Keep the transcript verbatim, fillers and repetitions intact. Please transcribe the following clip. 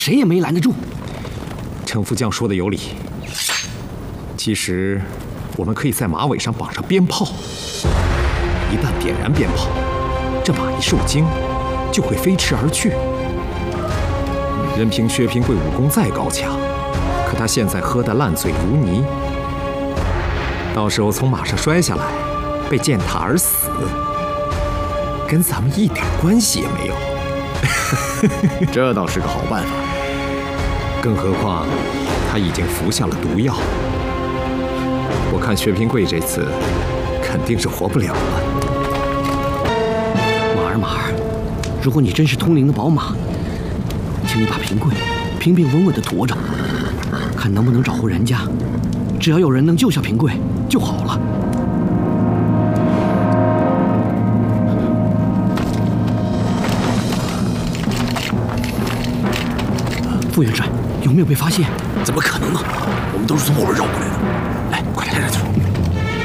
谁也没拦得住。 程副将说的有理。其实，我们可以在马尾上绑上鞭炮，一旦点燃鞭炮，这马一受惊，就会飞驰而去。任凭薛平贵武功再高强，可他现在喝得烂醉如泥，到时候从马上摔下来，被践踏而死，跟咱们一点关系也没有。 这倒是个好办法。 更何况，他已经服下了毒药。我看薛平贵这次肯定是活不了了。 马儿马儿，如果你真是通灵的宝马，请你把平贵平平稳稳地驮着，看能不能找回人家。只要有人能救下平贵就好了。副元帅，有没有被发现？ 怎么可能呢？我们都是从后边绕过来的。